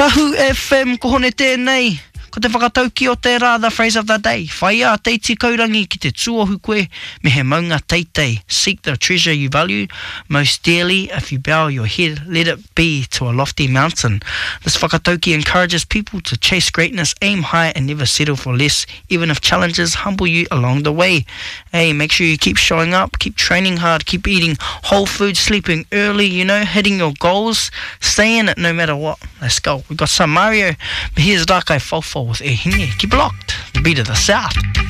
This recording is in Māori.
Tahu FM ko hone tēnei. Ko te whakatau ki o te rā, the phrase of the day. Whaia a teiti kaurangi ki te tūohu koe, me he maunga teitei. Seek the treasure you value most dearly. If you bow your head, let it be to a lofty mountain. This whakatauki encourages people to chase greatness, aim high and never settle for less, even if challenges humble you along the way. Hey, make sure you keep showing up, keep training hard, keep eating whole food, sleeping early, hitting your goals, stay in it no matter what. Let's go. We've got some Mario, but here's Dakai Fofo with E Hinge. Keep it locked. The beat of the South.